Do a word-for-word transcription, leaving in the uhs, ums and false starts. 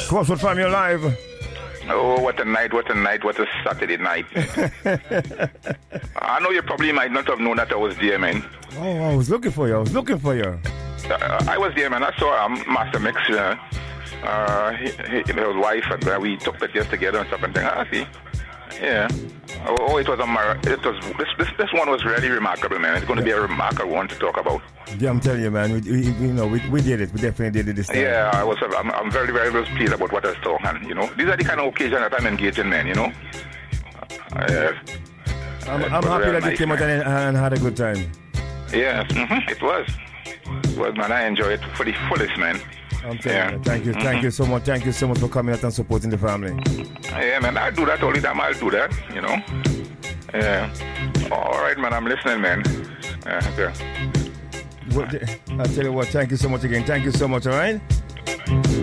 Crossroad Family Live. Oh, what a night, what a night, what a Saturday night. I know you probably might not have known that I was there, man. Oh, I was looking for you. I was looking for you. Uh, I was there, man. I saw um, Master Mix, uh, uh, he, he, his wife, and uh, we took pictures together and stuff and things. Ah, see? Yeah. Oh, oh, it was a mar- it was this, this this one was really remarkable, man. It's going to be a remarkable one to talk about. Yeah, I'm telling you, man. We, we you know we, we did it. We definitely did it this time. Yeah, I was. I'm, I'm very very very pleased about what I saw, and you know, these are the kind of occasions that I'm engaging, man. You know. Uh, yeah. I'm, I'm happy that nice, you came out and, and had a good time. Yes, mm-hmm, it was. It was, man. I enjoyed it for the fullest, man. I'm telling yeah. you, thank you, mm-hmm. thank you so much, thank you so much for coming out and supporting the family. Yeah, man, I do that all the time. I'll do that, you know. Yeah. All right, man. I'm listening, man. Yeah, okay. What, I'll tell you what. Thank you so much again. Thank you so much. All right.